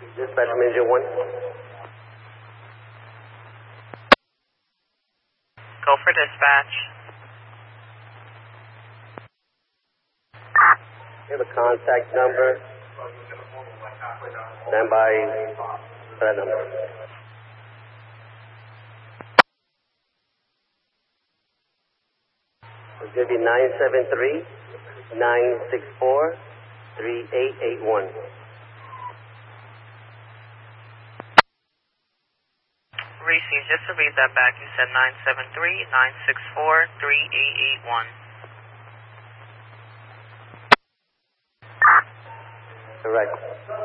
Dispatch Manager 1. Go for dispatch. You have a contact number. Stand by for that number. It's going to be 973-964-3881. Receive, just to read that back, you said 973-964-3881. Correct.